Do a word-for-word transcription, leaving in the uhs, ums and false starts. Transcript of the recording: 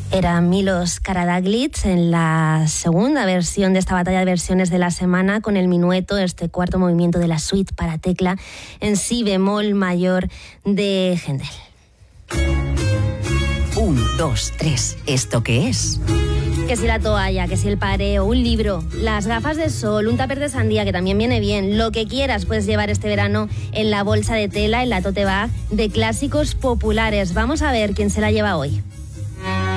Era Milos Karađagić en la segunda versión de esta batalla de versiones de la semana, con el minueto, este cuarto movimiento de la suite para tecla en si bemol mayor de Händel. Un, dos, tres. ¿Esto qué es? Que si la toalla, que si el pareo, un libro, las gafas de sol, un tupper de sandía, que también viene bien. Lo que quieras puedes llevar este verano en la bolsa de tela, en la tote bag de clásicos populares. Vamos a ver quién se la lleva hoy.